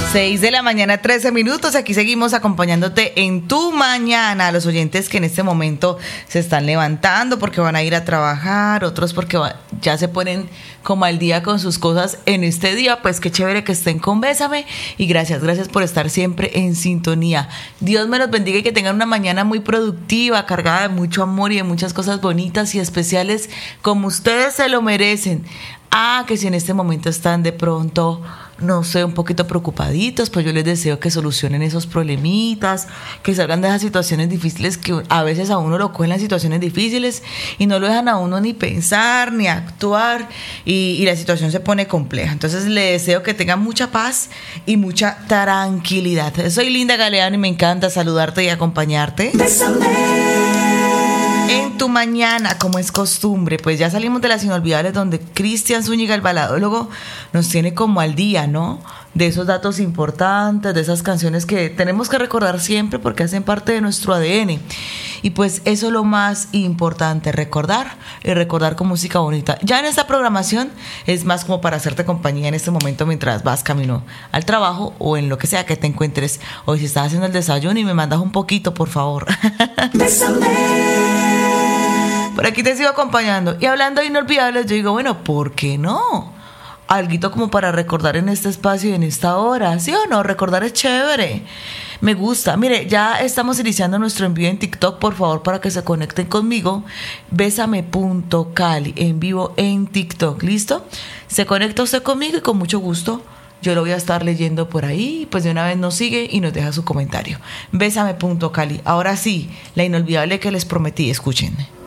6 de la mañana, 13 minutos. Aquí seguimos acompañándote en tu mañana. A los oyentes que en este momento se están levantando porque van a ir a trabajar, otros porque ya se ponen como al día con sus cosas en este día. Pues qué chévere que estén con Bésame. Y gracias por estar siempre en sintonía. Dios me los bendiga y que tengan una mañana muy productiva, cargada de mucho amor y de muchas cosas bonitas y especiales como ustedes se lo merecen. Que si en este momento están de pronto, no sé, un poquito preocupaditos, pues yo les deseo que solucionen esos problemitas, que salgan de esas situaciones difíciles que a veces a uno lo cogen las situaciones difíciles y no lo dejan a uno ni pensar, ni actuar y la situación se pone compleja. Entonces le deseo que tengan mucha paz y mucha tranquilidad. Soy Linda Galeano y me encanta saludarte y acompañarte. En tu mañana, como es costumbre, pues ya salimos de las inolvidables donde Cristian Zúñiga, el baladólogo, nos tiene como al día, ¿no? De esos datos importantes, de esas canciones que tenemos que recordar siempre porque hacen parte de nuestro ADN. Y pues eso es lo más importante, recordar y recordar con música bonita. Ya en esta programación es más como para hacerte compañía en este momento mientras vas camino al trabajo o en lo que sea que te encuentres. Hoy si estás haciendo el desayuno y me mandas un poquito, por favor. Por aquí te sigo acompañando. Y hablando de inolvidables, yo digo, bueno, ¿por qué no? Alguito como para recordar en este espacio y en esta hora, ¿sí o no? Recordar es chévere. Me gusta. Mire, ya estamos iniciando nuestro envío en TikTok, por favor, para que se conecten conmigo. Bésame.cali, en vivo en TikTok, ¿listo? Se conecta usted conmigo y con mucho gusto yo lo voy a estar leyendo por ahí, pues de una vez nos sigue y nos deja su comentario. Bésame.cali. Ahora sí, la inolvidable que les prometí, escuchen.